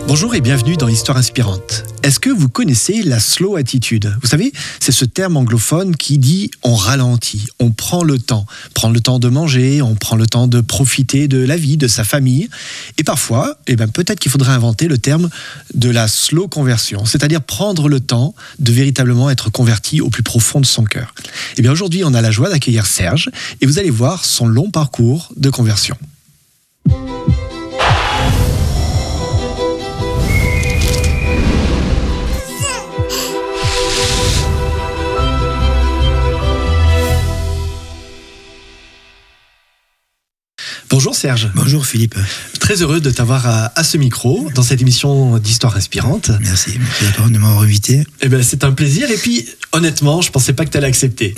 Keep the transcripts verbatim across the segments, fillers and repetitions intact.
Bonjour et bienvenue dans Histoire inspirante. Est-ce que vous connaissez la slow attitude ? Vous savez, c'est ce terme anglophone qui dit on ralentit, on prend le temps. Prendre le temps de manger, on prend le temps de profiter de la vie, de sa famille. Et parfois, eh ben, peut-être qu'il faudrait inventer le terme de la slow conversion, c'est-à-dire prendre le temps de véritablement être converti au plus profond de son cœur. Eh bien aujourd'hui, on a la joie d'accueillir Serge et vous allez voir son long parcours de conversion. Bonjour Serge. Bonjour Philippe. Très heureux de t'avoir à, à ce micro dans cette émission d'Histoire inspirante. Merci, merci à toi de m'avoir invité. Eh ben, c'est un plaisir et puis honnêtement, je pensais pas que tu allais accepter.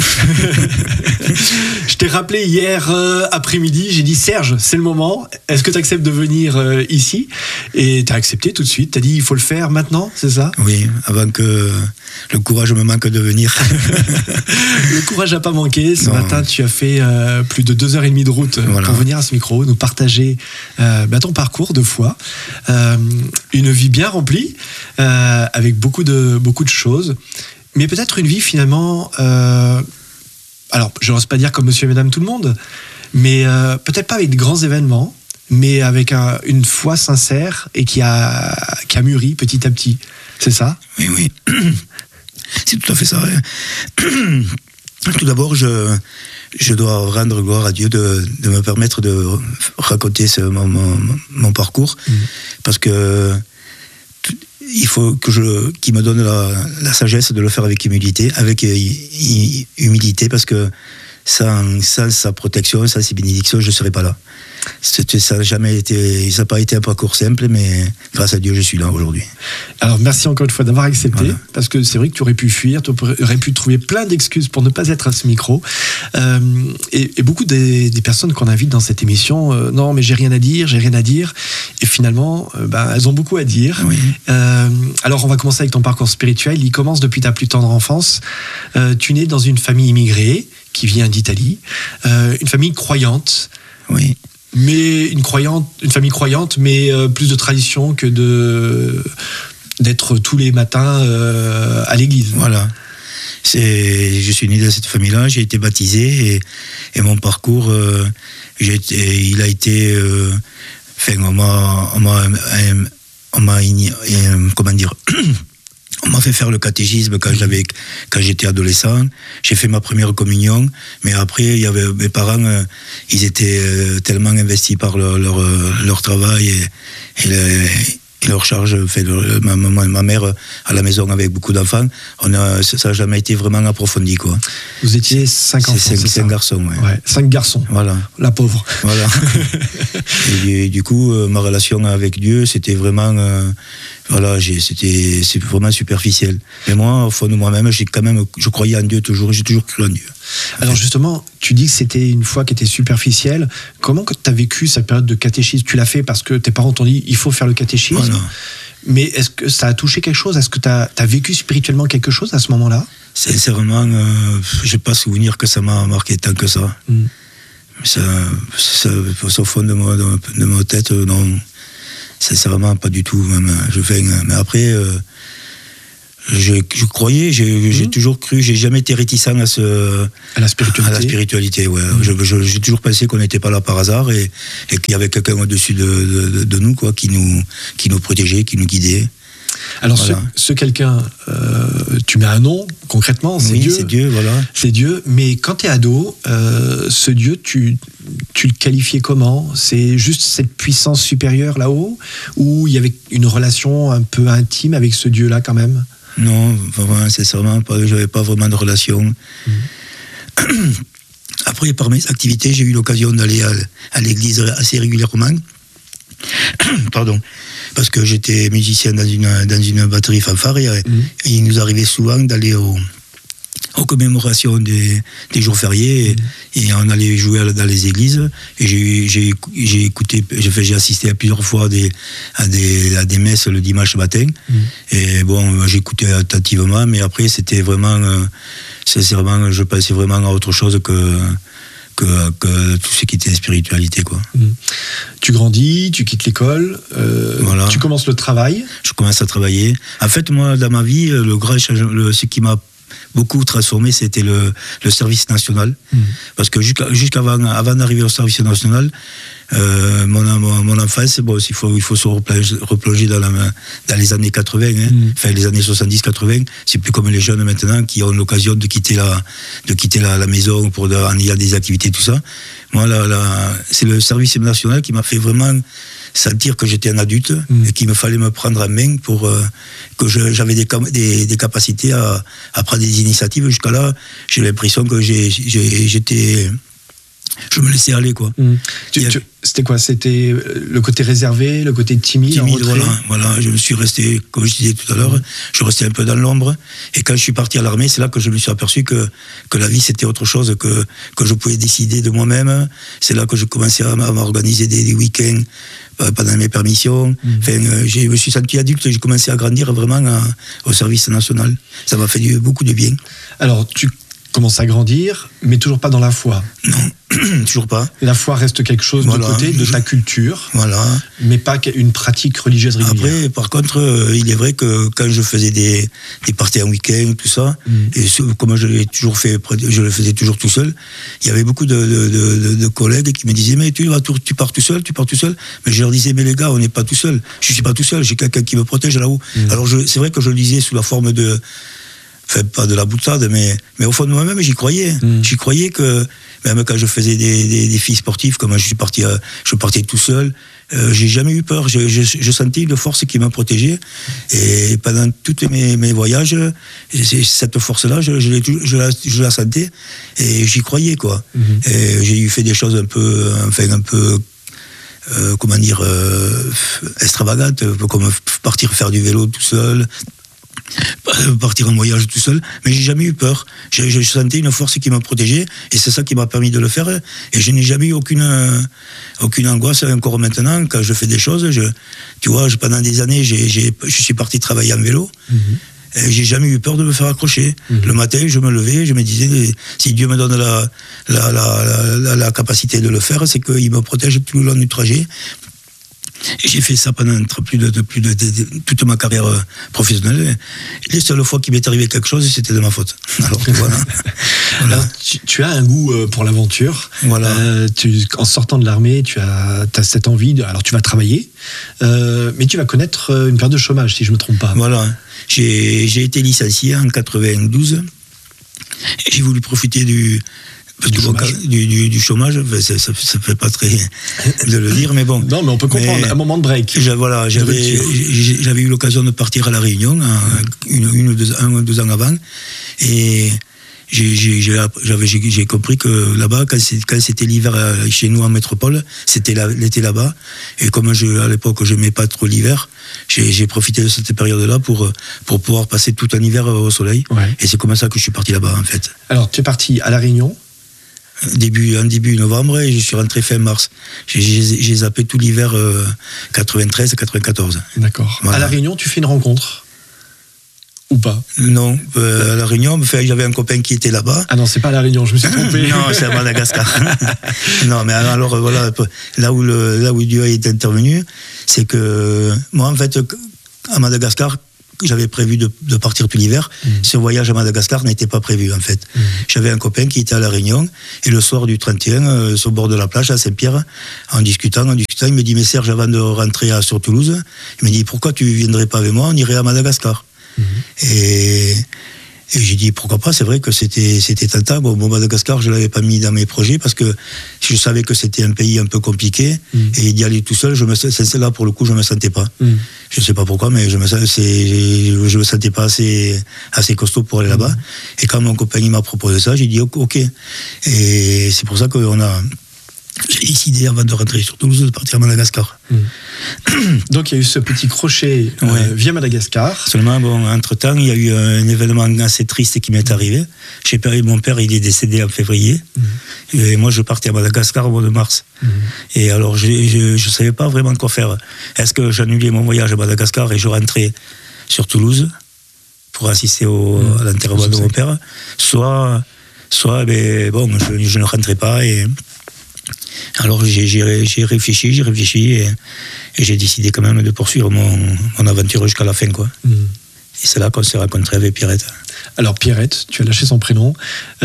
Je t'ai rappelé hier euh, après-midi, j'ai dit Serge, c'est le moment, est-ce que tu acceptes de venir euh, ici ? Et tu as accepté tout de suite, tu as dit il faut le faire maintenant, c'est ça ? Oui, avant que le courage me manque de venir. Le courage n'a pas manqué, ce non. matin tu as fait euh, plus de deux heures et demie de route voilà. pour venir à ce micro, nous partager euh, bah, ton parcours de foi, euh, une vie bien remplie, euh, avec beaucoup de, beaucoup de choses, mais peut-être une vie finalement, euh, alors je n'ose pas dire comme monsieur et madame tout le monde, mais euh, peut-être pas avec de grands événements, mais avec un, une foi sincère et qui a, qui a mûri petit à petit, c'est ça ? Oui, oui, c'est tout à fait ça. Tout d'abord, je... Je dois rendre gloire à Dieu de, de me permettre de raconter ce, mon, mon, mon parcours, mmh. parce que il faut que je, qu'il me donne la, la sagesse de le faire avec humilité, avec humilité, parce que sans, sans sa protection, sans ses bénédictions, je ne serais pas là. C'est, ça n'a jamais été, ça n'a pas été un parcours simple, mais grâce à Dieu, je suis là aujourd'hui. Alors merci encore une fois d'avoir accepté, voilà. Parce que c'est vrai que tu aurais pu fuir, tu aurais pu trouver plein d'excuses pour ne pas être à ce micro. Euh, et, et beaucoup des, des personnes qu'on invite dans cette émission, euh, non mais j'ai rien à dire, j'ai rien à dire, et finalement, euh, bah, elles ont beaucoup à dire. Oui. Euh, alors on va commencer avec ton parcours spirituel. Il commence depuis ta plus tendre enfance. Euh, tu nais dans une famille immigrée qui vient d'Italie, euh, une famille croyante. Oui. Mais une croyante, une famille croyante, mais euh, plus de tradition que de d'être tous les matins euh, à l'église. Voilà. C'est, je suis né dans cette famille-là, j'ai été baptisé et, et mon parcours, euh, j'ai été, il a été, euh, enfin, on m'a, on m'a, on m'a, comment dire. On m'a fait faire le catéchisme quand, j'avais, quand j'étais adolescent. J'ai fait ma première communion, mais après, il y avait mes parents, euh, ils étaient euh, tellement investis par leur, leur, leur travail et, et, le, et leur charge. Fait, le, ma, ma, ma mère à la maison avec beaucoup d'enfants, on a, ça n'a jamais été vraiment approfondi, quoi. Vous étiez cinq enfants, c'est, c'est, c'est cinq garçons, ouais. ouais. Cinq garçons. Voilà. La pauvre. Voilà. et, et du coup, euh, ma relation avec Dieu, c'était vraiment. Euh, Voilà, j'ai, c'était, c'est vraiment superficiel. Mais moi, au fond de moi-même, j'ai quand même, je croyais en Dieu toujours, j'ai toujours cru en Dieu. Alors justement, tu dis que c'était une foi qui était superficielle. Comment tu as vécu cette période de catéchisme ? Tu l'as fait parce que tes parents t'ont dit il faut faire le catéchisme. Voilà. Mais est-ce que ça a touché quelque chose ? Est-ce que tu as vécu spirituellement quelque chose à ce moment-là ? Sincèrement, euh, je n'ai pas souvenir que ça m'a marqué tant que ça. Mm. Ça, ça, ça, au fond de ma, de, de ma tête, non. Sincèrement, pas du tout. Même, je fais, mais après, euh, je, je croyais, j'ai, mmh. j'ai toujours cru, j'ai jamais été réticent à, ce, à la spiritualité. À la spiritualité, ouais. Mmh. Je, je, j'ai toujours pensé qu'on n'était pas là par hasard et, et qu'il y avait quelqu'un au-dessus de, de, de nous, quoi, qui nous, qui nous protégeait, qui nous guidait. Alors voilà. ce, ce quelqu'un, euh, tu mets un nom concrètement, c'est oui, Dieu. c'est Dieu, voilà. C'est Dieu, mais quand tu es ado, euh, ce Dieu, tu, tu le qualifiais comment ? C'est juste cette puissance supérieure là-haut, ou il y avait une relation un peu intime avec ce Dieu-là quand même ? Non, vraiment, sincèrement, pas, j'avais pas vraiment de relation. Mmh. Après, par mes activités, j'ai eu l'occasion d'aller à, à l'église assez régulièrement. Pardon. Parce que j'étais musicien dans une, dans une batterie fanfare et, mmh. et il nous arrivait souvent d'aller au, aux commémorations des, des jours fériés mmh. et, et on allait jouer dans les églises et j'ai, j'ai, j'ai écouté, j'ai, fait, j'ai assisté à plusieurs fois des, à, des, à des messes le dimanche matin mmh. et bon, j'écoutais attentivement mais après c'était vraiment, euh, sincèrement, je pensais vraiment à autre chose que que, que tout ce qui était spiritualité, quoi. Mmh. Tu grandis, tu quittes l'école, euh, voilà. Tu commences le travail. Je commence à travailler. En fait, moi, dans ma vie, le grand le, ce qui m'a beaucoup transformé, c'était le, le service national. Mmh. Parce que jusqu'à, jusqu'avant avant d'arriver au service national, euh, mon, mon, mon enfance, bon, il faut, il faut se replonger, replonger dans, la, dans les années quatre-vingts, hein, mmh. enfin les années soixante-dix quatre-vingts. C'est plus comme les jeunes maintenant qui ont l'occasion de quitter la, de quitter la, la maison pour de, en ayant des activités, tout ça. Moi, là, là, c'est le service national qui m'a fait vraiment sentir que j'étais un adulte mmh. et qu'il me fallait me prendre en main pour euh, que je, j'avais des, des, des capacités à, à prendre des initiatives. Jusqu'à là, j'ai l'impression que j'ai, j'ai, j'étais... Je me laissais aller, quoi. Mmh. Tu, tu, c'était quoi? C'était le côté réservé, le côté timide, timide voilà, voilà. Je me suis resté, comme je disais tout à l'heure, mmh. je restais un peu dans l'ombre. Et quand je suis parti à l'armée, c'est là que je me suis aperçu que, que la vie, c'était autre chose, que, que je pouvais décider de moi-même. C'est là que je commençais à m'organiser des, des week-ends pendant mes permissions. Mmh. Enfin, euh, je me suis senti adulte et j'ai commencé à grandir vraiment à, au service national. Ça m'a fait du, beaucoup de bien. Alors, tu commences à grandir, mais toujours pas dans la foi. Non, toujours pas. La foi reste quelque chose voilà, de côté de je... ta culture, voilà. mais pas une pratique religieuse régulière. Après, par contre, euh, il est vrai que quand je faisais des, des parties en week-end, tout ça, mmh. et ce, comme je l'ai toujours fait, je le faisais toujours tout seul, il y avait beaucoup de, de, de, de collègues qui me disaient, mais tu, vas, tu pars tout seul, tu pars tout seul. Mais je leur disais, mais les gars, on n'est pas tout seul. Je suis pas tout seul, j'ai quelqu'un qui me protège là-haut. Mmh. Alors je, c'est vrai que je le disais sous la forme de... Enfin, pas de la boutade, mais, mais au fond de moi-même, j'y croyais. Mmh. J'y croyais que, même quand je faisais des, des, des filles sportives, comme je suis parti, à, je partais tout seul, euh, j'ai jamais eu peur. Je, je, je sentais une force qui m'a protégé. Et pendant tous mes, mes voyages, cette force-là, je, je, je, la, je la sentais et j'y croyais, quoi. Mmh. Et j'ai fait des choses un peu, enfin, un peu, euh, comment dire, euh, extravagantes, comme partir faire du vélo tout seul, partir en voyage tout seul, mais j'ai jamais eu peur. Je, je sentais une force qui m'a protégé et c'est ça qui m'a permis de le faire. Et je n'ai jamais eu aucune aucune angoisse. Encore maintenant, quand je fais des choses, je, tu vois, je, pendant des années, j'ai, j'ai, je suis parti travailler en vélo. Mm-hmm. Et j'ai jamais eu peur de me faire accrocher. Mm-hmm. Le matin, je me levais, je me disais, si Dieu me donne la la, la, la, la capacité de le faire, c'est qu'il me protège tout le long du trajet. Et j'ai fait ça pendant plus de, de, plus de, de, de toute ma carrière professionnelle. Les seules fois qu'il m'est arrivé quelque chose, c'était de ma faute. Alors, voilà. voilà. Alors, tu, tu as un goût pour l'aventure. Voilà. Euh, tu, en sortant de l'armée, tu as, as cette envie. De, alors, tu vas travailler, euh, mais tu vas connaître une période de chômage, si je ne me trompe pas. Voilà. J'ai, j'ai été licencié en quatre-vingt-douze. Et j'ai voulu profiter du... Du chômage. Du, du, du chômage, ça ne fait pas très de le dire, mais bon. Non, mais on peut comprendre, mais un moment de break. Voilà, j'avais, j'avais eu l'occasion de partir à La Réunion, une, une ou deux, un ou deux ans avant, et j'ai, j'ai, j'avais, j'ai, j'ai compris que là-bas, quand, c'est, quand c'était l'hiver chez nous en métropole, c'était la, l'été là-bas, et comme je, à l'époque je n'aimais pas trop l'hiver, j'ai, j'ai profité de cette période-là pour, pour pouvoir passer tout un hiver au soleil, ouais. Et c'est comme ça que je suis parti là-bas, en fait. Alors, tu es parti à La Réunion Début, en début novembre et je suis rentré fin mars. J'ai, j'ai, j'ai zappé tout l'hiver euh, quatre-vingt-treize quatre-vingt-quatorze. D'accord. Voilà. À La Réunion, tu fais une rencontre ou pas? Non, euh, à La Réunion, enfin, j'avais un copain qui était là-bas. Ah non, c'est pas à La Réunion, je me suis trompé. Non, c'est à Madagascar. Non, mais alors voilà, là où, le, là où Dieu est intervenu, c'est que moi, en fait, à Madagascar, j'avais prévu de, de partir tout l'hiver. Mmh. Ce voyage à Madagascar n'était pas prévu, en fait. Mmh. J'avais un copain qui était à La Réunion, et le soir du trente et un, euh, sur le bord de la plage, à Saint-Pierre, en discutant, en discutant, il me dit, mais Serge, avant de rentrer à, sur Toulouse, il me dit, pourquoi tu ne viendrais pas avec moi, on irait à Madagascar. Mmh. Et... Et j'ai dit pourquoi pas, c'est vrai que c'était, c'était tentant. Bon, bon, Madagascar, je ne l'avais pas mis dans mes projets parce que je savais que c'était un pays un peu compliqué. Mm. Et d'y aller tout seul, je me, c'est là pour le coup, je ne me sentais pas. Mm. Je ne sais pas pourquoi, mais je me, c'est, je me sentais pas assez, assez costaud pour aller là-bas. Mm. Et quand mon copain m'a proposé ça, j'ai dit ok. Et c'est pour ça qu'on a... J'ai décidé, avant de rentrer sur Toulouse, de partir à Madagascar. Mmh. Donc il y a eu ce petit crochet euh, ouais. via Madagascar. Seulement, bon, entre-temps, il y a eu un événement assez triste qui m'est arrivé. J'ai perdu mon père, il est décédé en février. Mmh. Et moi, je partais à Madagascar au mois de mars. Mmh. Et alors, je ne savais pas vraiment quoi faire. Est-ce que j'annulais mon voyage à Madagascar et je rentrais sur Toulouse pour assister au, mmh. à l'enterrement de mon père, soit... soit, ben, bon, je, je ne rentrais pas. Et alors j'ai, j'ai, j'ai réfléchi, j'ai réfléchi et, et j'ai décidé quand même de poursuivre mon, mon aventure jusqu'à la fin, quoi. Mmh. Et c'est là qu'on s'est rencontrés avec Pierrette. Alors Pierrette, tu as lâché son prénom.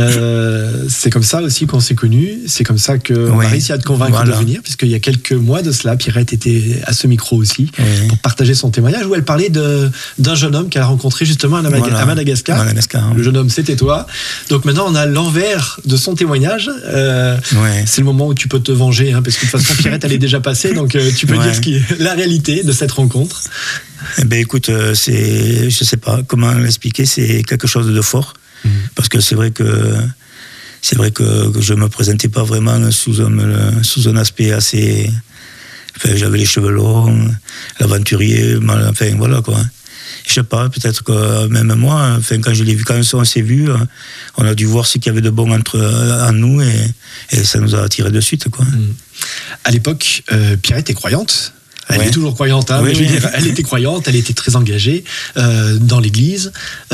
Euh, c'est comme ça aussi qu'on s'est connus. C'est comme ça qu'on ouais. a réussi à te convaincre voilà. de venir, puisqu'il y a quelques mois de cela, Pierrette était à ce micro aussi ouais. pour partager son témoignage où elle parlait de, d'un jeune homme qu'elle a rencontré justement à, Madag- voilà. à Madagascar. Madagascar hein. Le jeune homme, c'était toi. Donc maintenant, on a l'envers de son témoignage. Euh, ouais. C'est le moment où tu peux te venger, hein, parce que de toute façon, Pierrette, elle est déjà passée, donc euh, tu peux ouais. dire ce qui est la réalité de cette rencontre. Eh ben écoute, c'est, je sais pas comment l'expliquer, c'est quelque chose de fort, mmh. parce que c'est vrai que c'est vrai que, que je me présentais pas vraiment sous un sous un aspect assez, enfin j'avais les cheveux longs, l'aventurier, enfin voilà quoi. Je sais pas, peut-être que même moi, enfin quand je l'ai vu, quand on s'est vu, on a dû voir ce qu'il y avait de bon entre en nous et, et ça nous a attiré de suite quoi. Mmh. À l'époque, euh, Pierrette est croyante. Elle ouais. est toujours croyante, hein, oui, mais je veux oui. dire, elle était croyante, elle était très engagée euh, dans l'Église.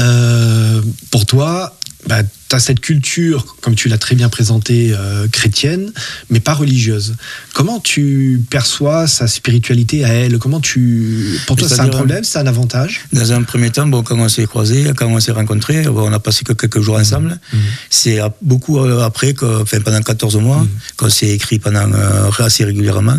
Euh, pour toi, bah, tu as cette culture, comme tu l'as très bien présentée, euh, chrétienne, mais pas religieuse. Comment tu perçois sa spiritualité à elle ? Comment tu... Pour toi, c'est un problème, c'est un avantage ? Dans un premier temps, bon, quand on s'est croisés, quand on s'est rencontrés, bon, on a passé que quelques jours ensemble. Mmh. C'est beaucoup après, que, enfin, pendant quatorze mois, mmh. qu'on s'est écrit pendant, euh, assez régulièrement.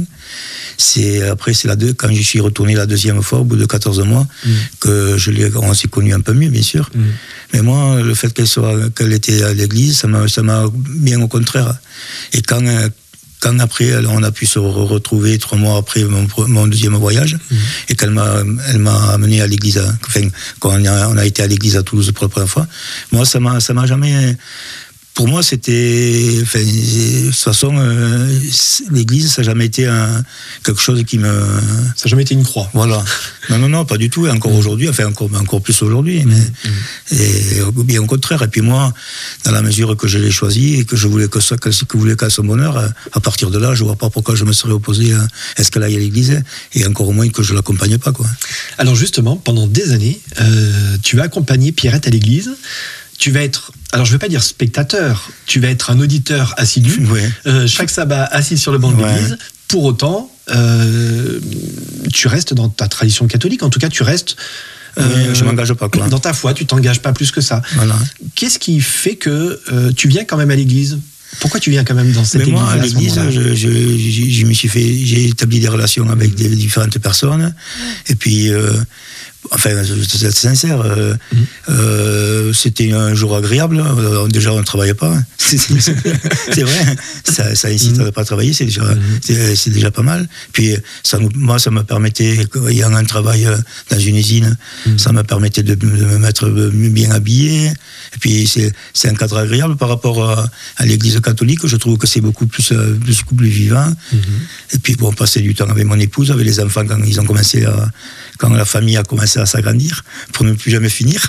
C'est après c'est la deux, quand je suis retourné la deuxième fois au bout de quatorze mois mmh. que je l'ai, on s'est connu un peu mieux bien sûr. Mmh. Mais moi le fait qu'elle soit qu'elle était à l'église ça m'a ça m'a bien au contraire. Et quand quand après on a pu se retrouver trois mois après mon, mon deuxième voyage mmh. et qu'elle m'a elle m'a amené à l'église, enfin quand on a, on a été à l'église à Toulouse pour la première fois, moi ça m'a ça m'a jamais. Pour moi, c'était, enfin, de toute façon, euh, l'Église, ça n'a jamais été un, quelque chose qui me... Ça n'a jamais été une croix. Voilà. Non, non, non, pas du tout. Et encore mmh. aujourd'hui, enfin, encore, encore plus aujourd'hui. Mmh. Mais, et bien au contraire. Et puis moi, dans la mesure que je l'ai choisi et que je voulais que ça, que, que voulait qu'à son bonheur, à partir de là, je ne vois pas pourquoi je me serais opposé à est-ce qu'elle aille à l'Église et encore au moins que je ne l'accompagne pas, quoi. Alors justement, pendant des années, euh, tu vas accompagner Pierrette à l'Église. Tu vas être, alors je ne vais pas dire spectateur, tu vas être un auditeur assidu, ouais. euh, chaque sabbat assis sur le banc de ouais. l'église. Pour autant, euh, tu restes dans ta tradition catholique, en tout cas tu restes... Euh, oui, je ne m'engage pas, quoi. Dans ta foi, tu ne t'engages pas plus que ça. Voilà. Qu'est-ce qui fait que euh, tu viens quand même à l'église ? Pourquoi tu viens quand même dans cette Mais église moi, à l'église, je, je, je, je me suis fait, j'ai établi des relations avec des différentes personnes, et puis... Euh, Enfin, je vais être sincère, euh, mmh. euh, c'était un jour agréable. Déjà, on ne travaillait pas. C'est, c'est, c'est vrai, ça, ça incite mmh. à ne pas travailler, c'est déjà, mmh. c'est, c'est déjà pas mal. Puis, ça, moi, ça me permettait, ayant un travail dans une usine, mmh. ça me permettait de, de me mettre bien habillé. Et puis, c'est, c'est un cadre agréable par rapport à, à l'église catholique. Je trouve que c'est beaucoup plus, beaucoup plus vivant. Mmh. Et puis, bon, passer du temps avec mon épouse, avec les enfants, quand ils ont commencé à, quand la famille a commencé à s'agrandir pour ne plus jamais finir.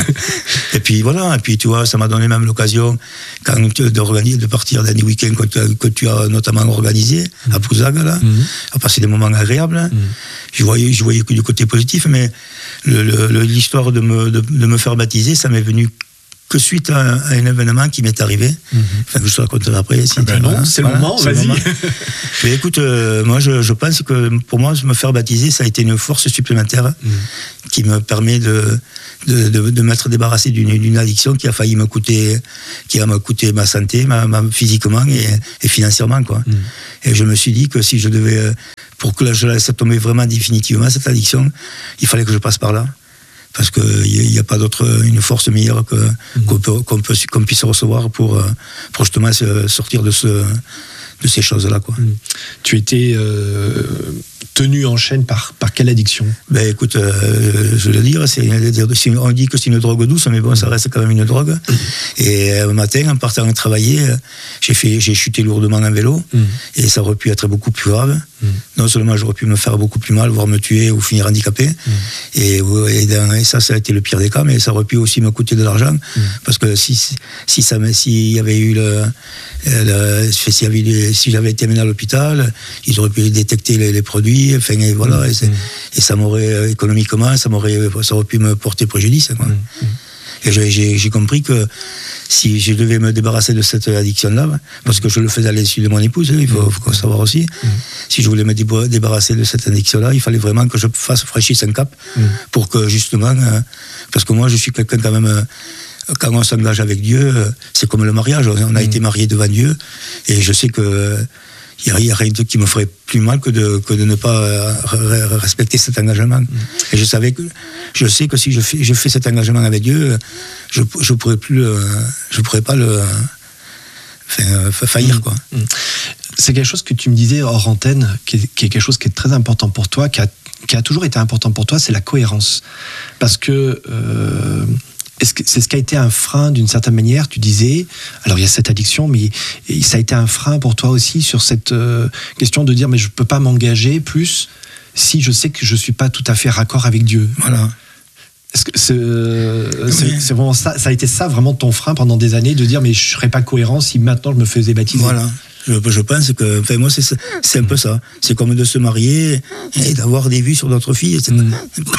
Et puis voilà, et puis tu vois, ça m'a donné même l'occasion quand de, de partir dans des week-ends que tu as, que tu as notamment organisé mmh. à Pouzac, là, mmh. à passer des moments agréables. Mmh. Je voyais, je voyais que du côté positif, mais le, le, l'histoire de me, de, de me faire baptiser, ça m'est venu que suite à un, à un événement qui m'est arrivé. Mmh. Enfin, je te raconterai après. Si ah ben non, c'est voilà, le moment, c'est vas-y. Le moment. Mais écoute, euh, moi, je, je pense que pour moi, me faire baptiser, ça a été une force supplémentaire mmh. qui me permet de, de, de, de m'être débarrassé d'une, d'une addiction qui a failli me coûter, qui a me coûté ma santé, ma, ma, physiquement et, et financièrement, quoi. Mmh. Et je me suis dit que si je devais, pour que je la laisse tomber vraiment définitivement, cette addiction, il fallait que je passe par là. Parce qu'il n'y a pas d'autre, une force meilleure que, mmh. qu'on, peut, qu'on, peut, qu'on puisse recevoir pour, pour justement sortir de, ce, de ces choses-là, quoi. Mmh. Tu étais euh, tenu en chaîne par, par quelle addiction ? Ben écoute, euh, je veux dire, c'est, c'est, on dit que c'est une drogue douce, mais bon, ça reste quand même une drogue. Mmh. Et un matin, en partant travailler, j'ai, fait, j'ai chuté lourdement en vélo, mmh. et ça aurait pu être beaucoup plus grave. Mmh. Non seulement j'aurais pu me faire beaucoup plus mal, voire me tuer ou finir handicapé, mmh. et, et, dans, et ça, ça a été le pire des cas, mais ça aurait pu aussi me coûter de l'argent, mmh. parce que si, si ça, s'il y avait eu le, le s'il y avait eu, si j'avais été amené à l'hôpital, ils auraient pu détecter les, les produits, enfin, et voilà, mmh. et, et ça m'aurait, économiquement, ça m'aurait, ça aurait pu me porter préjudice, quoi. Mmh. Et j'ai, j'ai, j'ai compris que si je devais me débarrasser de cette addiction-là, parce que je le faisais à l'insu de mon épouse, il faut, faut savoir aussi, mmh. si je voulais me débarrasser de cette addiction-là, il fallait vraiment que je fasse franchisse un cap mmh. pour que justement, euh, parce que moi je suis quelqu'un quand même, euh, quand on s'engage avec Dieu, euh, c'est comme le mariage, on a mmh. été mariés devant Dieu, et je sais que euh, il n'y a, a rien qui me ferait plus mal que de, que de ne pas euh, respecter cet engagement. Mmh. Et je savais que, je sais que si je fais, je fais cet engagement avec Dieu, je ne pourrais plus, euh, je pourrais pas le, enfin, faillir, mmh. quoi. Mmh. C'est quelque chose que tu me disais hors antenne, qui est, qui est quelque chose qui est très important pour toi, qui a, qui a toujours été important pour toi, c'est la cohérence. Parce que, euh, est-ce que c'est ce qui a été un frein d'une certaine manière, tu disais, alors il y a cette addiction, mais ça a été un frein pour toi aussi sur cette euh, question de dire, mais je ne peux pas m'engager plus si je sais que je ne suis pas tout à fait raccord avec Dieu. Voilà. Est-ce que c'est, euh, c'est, c'est vraiment ça, ça a été ça vraiment ton frein pendant des années, de dire, mais je ne serais pas cohérent si maintenant je me faisais baptiser. Voilà. Je, je pense que, enfin, moi, c'est, c'est un peu ça. C'est comme de se marier et d'avoir des vues sur d'autres filles, et cetera. Mm.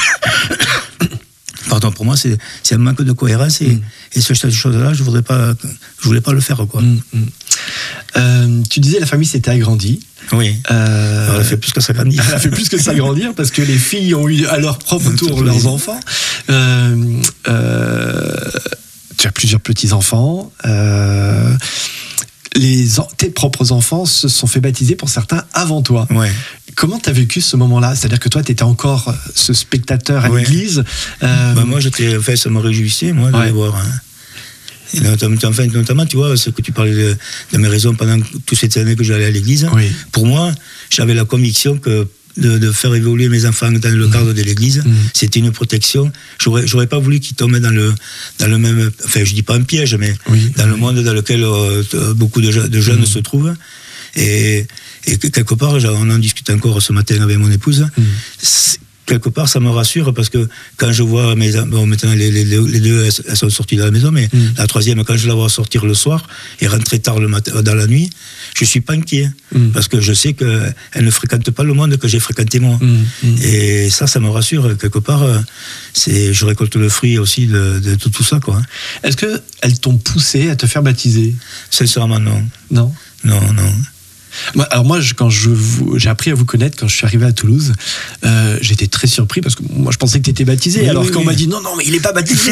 Pardon, pour moi, c'est, c'est un manque de cohérence et, mm. et ce, cette chose-là, je voudrais pas, je voulais pas le faire, quoi. Mm. Euh, tu disais la famille s'était agrandie. Oui. Euh, Alors, elle a fait plus que s'agrandir. Elle a fait plus que s'agrandir parce que les filles ont eu à leur propre tour leurs enfants. Euh, euh, tu as plusieurs petits enfants. Euh, les, tes propres enfants se sont fait baptiser pour certains avant toi. Ouais. Comment tu as vécu ce moment-là ? C'est-à-dire que toi, tu étais encore ce spectateur à ouais. l'église. Euh... Bah, moi, j'étais, enfin, ça me réjouissait, moi, de ouais. les voir. Hein. Et notamment, enfin, notamment, tu vois, ce que tu parlais de, de mes raisons pendant toutes ces années que j'allais à l'église. Oui. Pour moi, j'avais la conviction que de, de faire évoluer mes enfants dans le cadre mmh. de l'église, mmh. c'était une protection. J'aurais, j'aurais pas voulu qu'ils tombent dans le, dans le même, enfin, je dis pas un piège, mais oui. dans le monde dans lequel euh, beaucoup de, de jeunes mmh. se trouvent. Et, et quelque part, on en discute encore ce matin avec mon épouse. Mmh. Quelque part, ça me rassure parce que quand je vois mes, bon, maintenant les, les, les deux, elles sont sorties de la maison, mais mmh. la troisième, quand je la vois sortir le soir et rentrer tard le matin, dans la nuit, je suis pas inquiet mmh. parce que je sais qu'elle ne fréquente pas le monde que j'ai fréquenté moi. Mmh. Et ça, ça me rassure quelque part. C'est, je récolte le fruit aussi de, de, de tout ça, quoi. Est-ce que elles t'ont poussé à te faire baptiser ? Sincèrement, non. Non. Non, non. Alors moi, quand je vous, j'ai appris à vous connaître quand je suis arrivé à Toulouse, euh, j'étais très surpris parce que moi je pensais que tu étais baptisé, oui, alors oui, qu'on oui. m'a dit non, non, mais il n'est pas baptisé.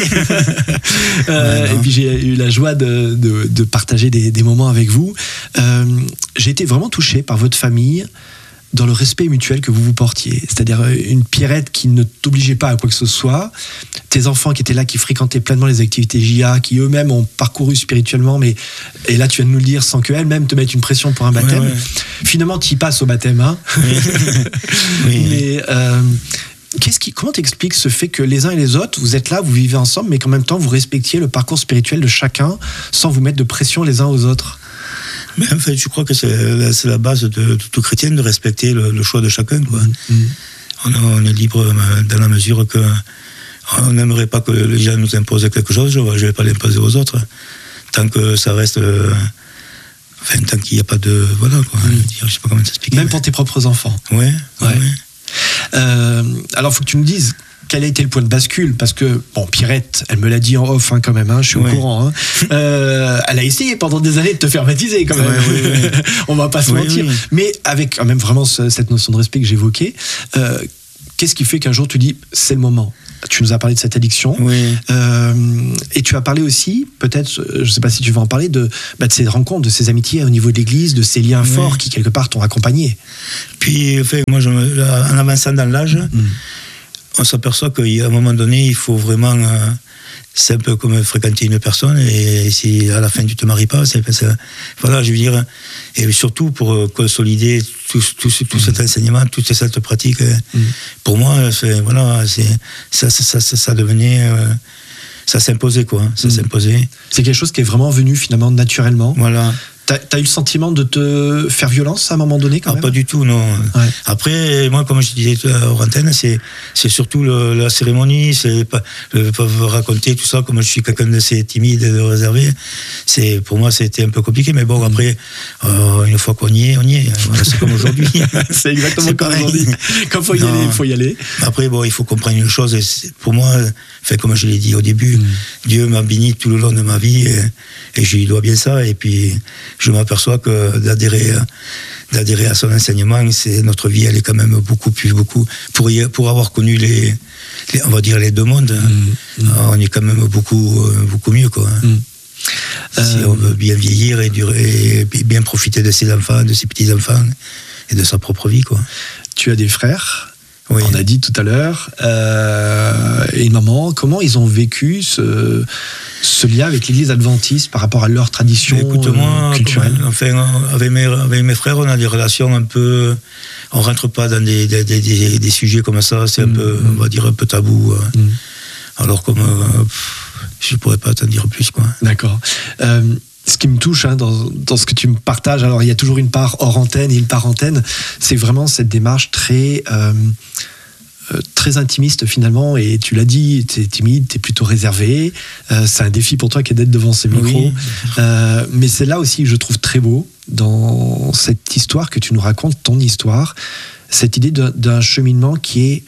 euh, ouais, et puis j'ai eu la joie de, de, de partager des, des moments avec vous. Euh, j'ai été vraiment touché par votre famille, dans le respect mutuel que vous vous portiez. C'est-à-dire une Pierrette qui ne t'obligeait pas à quoi que ce soit, tes enfants qui étaient là, qui fréquentaient pleinement les activités J A, qui eux-mêmes ont parcouru spirituellement, mais, et là tu viens de nous le dire, sans qu'elles-mêmes te mettent une pression pour un baptême. Ouais, ouais. Finalement, tu y passes au baptême. Hein. Oui. Oui. Mais euh, qu'est-ce qui, comment t'expliques ce fait que les uns et les autres, vous êtes là, vous vivez ensemble, mais qu'en même temps, vous respectiez le parcours spirituel de chacun, sans vous mettre de pression les uns aux autres ? Mais en fait, je crois que c'est, c'est la base de, de tout chrétien de respecter le, le choix de chacun, quoi. Mmh. On, on est libre dans la mesure que on n'aimerait pas que les gens nous imposent quelque chose. Je ne vais pas l'imposer aux autres tant que ça reste, euh, enfin tant qu'il n'y a pas de voilà quoi. Mmh. Je ne sais pas comment t'expliquer. Même mais... pour tes propres enfants. Ouais. ouais. ouais. Euh, alors, il faut que tu me dises. Quel a été le point de bascule ? Parce que, bon, Pierrette, elle me l'a dit en off hein, quand même, hein, je suis ouais. au courant. Hein. Euh, elle a essayé pendant des années de te faire baptiser quand même. Ouais, ouais, ouais. On va pas se ouais, mentir. Ouais. Mais avec quand même vraiment ce, cette notion de respect que j'évoquais, euh, qu'est-ce qui fait qu'un jour tu dis, c'est le moment ? Tu nous as parlé de cette addiction. Oui. Euh, et tu as parlé aussi, peut-être, je ne sais pas si tu veux en parler, de, bah, de ces rencontres, de ces amitiés au niveau de l'église, de ces liens oui. forts qui, quelque part, t'ont accompagné. Puis, enfin, moi, je, en avançant dans l'âge, mmh. on s'aperçoit qu'à un moment donné, il faut vraiment... Euh, c'est un peu comme fréquenter une personne, et si à la fin tu te maries pas, c'est... c'est voilà, je veux dire... Et surtout pour consolider tout, tout, tout mmh. cet enseignement, toute cette pratique, mmh. pour moi, c'est, voilà, c'est, ça, ça, ça, ça devenait... Euh, ça s'imposait, quoi. Ça mmh. s'imposait. C'est quelque chose qui est vraiment venu, finalement, naturellement. Voilà. T'as, t'as eu le sentiment de te faire violence à un moment donné, quand ah, même ? Pas du tout, non. Ouais. Après, moi, comme je disais hors antenne, c'est, c'est surtout le, la cérémonie, c'est pas, le, pas raconter tout ça, comme je suis quelqu'un d'assez timide et de réservé. C'est, pour moi, c'était un peu compliqué, mais bon, mmh. après, euh, une fois qu'on y est, on y est. Voilà, c'est comme aujourd'hui. C'est exactement c'est comme aujourd'hui. Quand il faut y non. aller, il faut y aller. Après, bon, il faut comprendre une chose, et pour moi, fait, comme je l'ai dit au début, mmh. Dieu m'a béni tout le long de ma vie, et, et je lui dois bien ça, et puis, je m'aperçois que d'adhérer, d'adhérer à son enseignement, c'est, notre vie, elle est quand même beaucoup plus, beaucoup, pour, y, pour avoir connu les, les, on va dire les deux mondes, mmh, mmh. on est quand même beaucoup, beaucoup mieux, quoi. Mmh. Si euh, on veut bien vieillir et, durer, et bien profiter de ses enfants, de ses petits-enfants et de sa propre vie, quoi. Tu as des frères ? Oui. On a dit tout à l'heure, euh, et maman, comment ils ont vécu ce, ce lien avec l'Église adventiste par rapport à leur tradition Écoute-moi, culturelle ? Enfin, avec mes, avec mes frères, on a des relations un peu... On rentre pas dans des, des, des, des, des sujets comme ça, c'est un mmh. peu, on va dire, un peu tabou. Mmh. Alors comme... Euh, je pourrais pas t'en dire plus, quoi. D'accord. Euh, ce qui me touche hein, dans, dans ce que tu me partages, alors il y a toujours une part hors antenne et une part antenne, c'est vraiment cette démarche très, euh, euh, très intimiste finalement, et tu l'as dit, tu es timide, tu es plutôt réservé, euh, c'est un défi pour toi qui est d'être devant ces micros, oui. euh, mais c'est là aussi que je trouve très beau, dans cette histoire que tu nous racontes, ton histoire, cette idée d'un, d'un cheminement qui est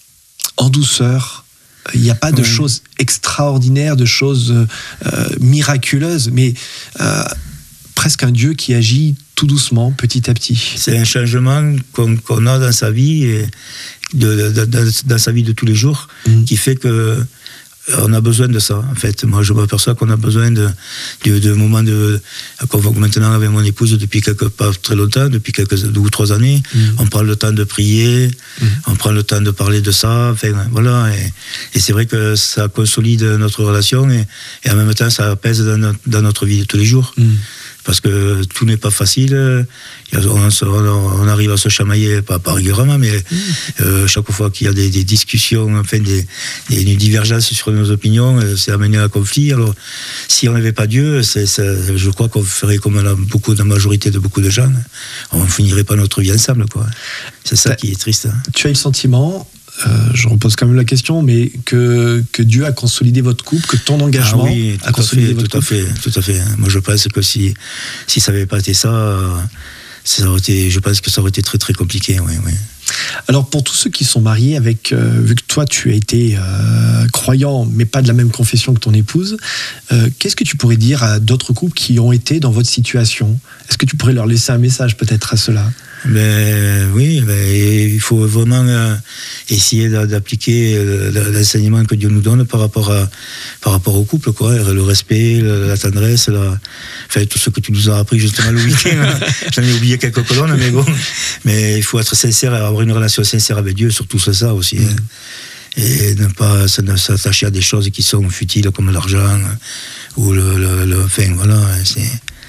en douceur. Il n'y a pas de oui. choses extraordinaires, de choses euh, miraculeuses, mais euh, presque un Dieu qui agit tout doucement, petit à petit. C'est un changement qu'on, qu'on a dans sa vie, et de, de, de, dans sa vie de tous les jours, mmh. qui fait que on a besoin de ça, en fait. Moi, je m'aperçois qu'on a besoin de, de, de moments de... Qu'on voit maintenant avec mon épouse depuis quelques, pas très longtemps, depuis quelques deux ou trois années. Mmh. On prend le temps de prier, mmh. on prend le temps de parler de ça, enfin, voilà. Et, et c'est vrai que ça consolide notre relation, et, et en même temps, ça pèse dans notre, dans notre vie de tous les jours. Mmh. Parce que tout n'est pas facile. On, on arrive à se chamailler, pas, pas régulièrement, mais mmh. euh, chaque fois qu'il y a des, des discussions, enfin des, des, des divergences sur nos opinions, c'est amené à un conflit. Alors, si on n'avait pas Dieu, c'est, c'est, je crois qu'on ferait comme la, beaucoup, la majorité de beaucoup de gens. On ne finirait pas notre vie ensemble, quoi. C'est ça qui est triste. Tu as eu le sentiment... Euh, je repose quand même la question, mais que, que Dieu a consolidé votre couple, que ton engagement ah oui, a consolidé fait, votre tout couple. À fait, tout à fait. Moi, je pense que si, si ça n'avait pas été ça, ça aurait été, je pense que ça aurait été très très compliqué. Oui, oui. Alors, pour tous ceux qui sont mariés, avec, euh, vu que toi, tu as été euh, croyant, mais pas de la même confession que ton épouse, euh, qu'est-ce que tu pourrais dire à d'autres couples qui ont été dans votre situation ? Est-ce que tu pourrais leur laisser un message peut-être à cela ? Ben, oui, ben, il faut vraiment euh, essayer d'appliquer euh, l'enseignement que Dieu nous donne par rapport, à, par rapport au couple, quoi. Le respect, la, la tendresse, la, enfin, tout ce que tu nous as appris justement le week-end. J'en ai oublié quelques colonnes, mais bon. Mais il faut être sincère, avoir une relation sincère avec Dieu, surtout c'est ça aussi. Hein. Et ne pas s'attacher à des choses qui sont futiles comme l'argent ou le, le, le enfin, voilà, c'est...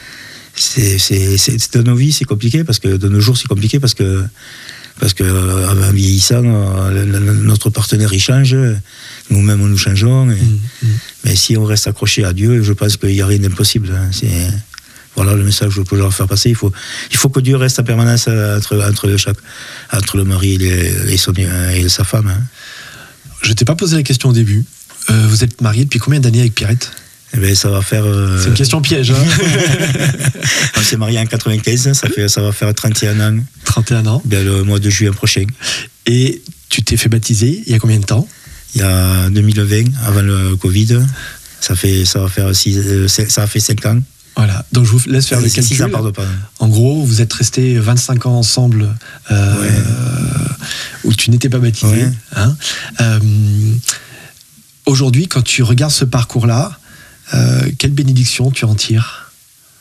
C'est, c'est, c'est, dans nos vies, c'est compliqué, parce que de nos jours, c'est compliqué parce que, parce que en vieillissant, notre partenaire, il change, nous-mêmes, nous changeons. Et, mmh, mmh. Mais si on reste accroché à Dieu, je pense qu'il n'y a rien d'impossible. Hein. C'est, voilà le message que je peux leur faire passer. Il faut, il faut que Dieu reste en permanence entre, entre, chaque, entre le mari et, les, et, son, et sa femme. Hein. Je ne t'ai pas posé la question au début. Euh, vous êtes marié depuis combien d'années avec Pierrette ? Eh ben, ça va faire... Euh... C'est une question piège. Hein. On s'est marié en quatre-vingt-quinze, ça, fait, ça va faire trente et un ans. trente et un ans. Ben, le mois de juillet prochain. Et tu t'es fait baptiser il y a combien de temps ? Il y a deux mille vingt, avant le Covid. Ça, fait, ça, va faire six, ça a fait cinq ans. Voilà, donc je vous laisse faire le calcul. six ans, pardon, pardon. En gros, vous êtes restés vingt-cinq ans ensemble euh, ouais. où tu n'étais pas baptisé. Ouais. Hein euh, aujourd'hui, quand tu regardes ce parcours-là, Euh, quelle bénédiction tu en tires ?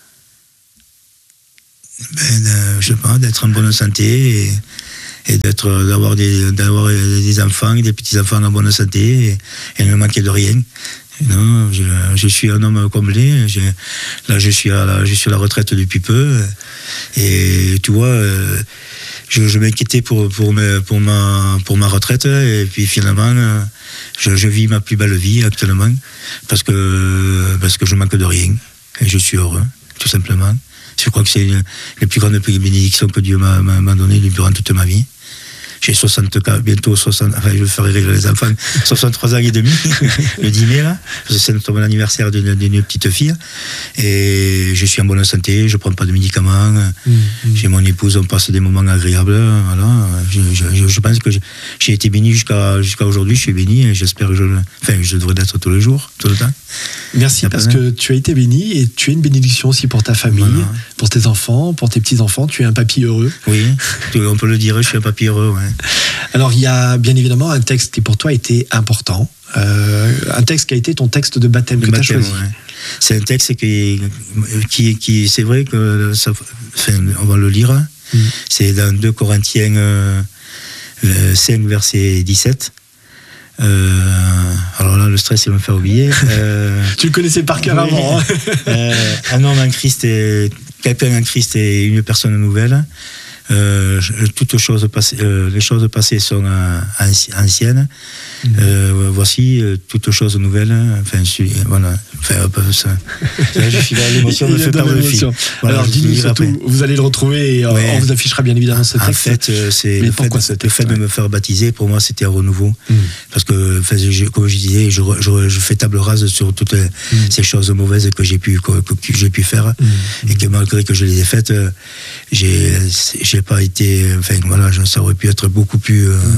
Ben, euh, je sais pas, d'être en bonne santé et, et d'être, d'avoir, des, d'avoir des enfants, des petits-enfants en bonne santé et, et ne manquer de rien. Non, je, je suis un homme comblé. Je, là, je suis, à la, je suis à la retraite depuis peu. Et tu vois, euh, je, je m'inquiétais pour, pour, me, pour, ma, pour ma retraite. Et puis finalement, je, je vis ma plus belle vie actuellement. Parce que, parce que je manque de rien. Et je suis heureux, tout simplement. Je crois que c'est une, les plus grandes bénédictions que Dieu m'a, m'a, m'a données durant toute ma vie. J'ai soixante-quatre, bientôt soixante, enfin je ferai rire les enfants, soixante-trois ans et demi, le dix mai là, c'est mon anniversaire d'une, d'une petite fille, et je suis en bonne santé, je prends pas de médicaments, mmh, mmh. J'ai mon épouse, on passe des moments agréables, voilà, je, je, je pense que j'ai été béni jusqu'à, jusqu'à aujourd'hui, je suis béni, et j'espère que je, enfin, je devrais l'être tous les jours, tout le temps. Merci parce que tu as été béni, et tu es une bénédiction aussi pour ta famille, voilà. Pour tes enfants, pour tes petits-enfants, tu es un papy heureux. Oui, on peut le dire, je suis un papy heureux, ouais. Alors il y a bien évidemment un texte qui pour toi a été important, euh, un texte qui a été ton texte de baptême que tu as choisi. Ouais. C'est un texte qui, qui, qui c'est vrai que ça, enfin, on va le lire, mm. C'est dans deux Corinthiens euh, cinq verset dix-sept. Euh, alors là le stress il me fait oublier. Euh, tu le connaissais par cœur oui. Avant. Hein. euh, un homme en Christ est quelqu'un en Christ est une personne nouvelle. Euh, toutes choses passées, euh, les choses passées sont euh, anciennes. Mmh. Euh, voici euh, toutes choses nouvelles. Enfin, je, voilà. Enfin, ça, là, je suis là, l'émotion me fait perdre le fil. Voilà, alors, dis-nous surtout, après. Vous allez le retrouver et euh, ouais. On vous affichera bien évidemment ce texte. En fait, euh, c'est le fait, de, le fait de me faire baptiser. Pour moi, c'était un renouveau, mmh. Parce que, enfin, je, comme je disais, je, je, je fais table rase sur toutes les, mmh. ces choses mauvaises que j'ai pu, que, que j'ai pu faire, mmh. Et que malgré que je les ai faites, j'ai, j'ai pas été, enfin voilà, ça aurait pu être beaucoup plus. Euh,